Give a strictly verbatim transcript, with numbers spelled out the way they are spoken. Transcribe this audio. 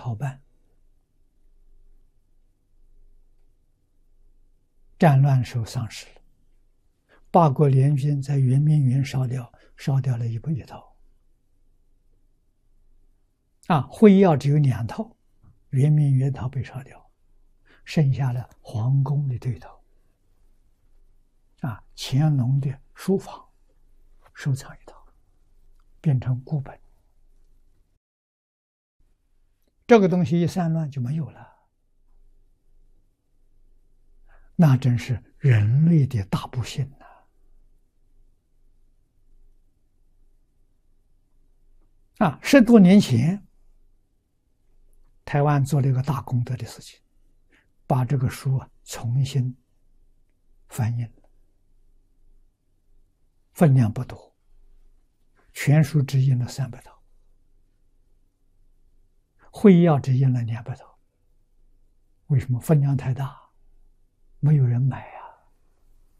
好办。战乱时候丧失了，八国联军在圆明园烧掉，烧掉了一部一套。啊，会要只有两套，圆明园套被烧掉，剩下了皇宫的这一套。啊，乾隆的书房收藏一套，变成孤本。这个东西一散乱就没有了，那真是人类的大不幸呐！啊，十多年前，台湾做了一个大功德的事情，把这个书啊重新翻印了，分量不多，全书只印了三百套，会要只印了两百套。为什么？分量太大，没有人买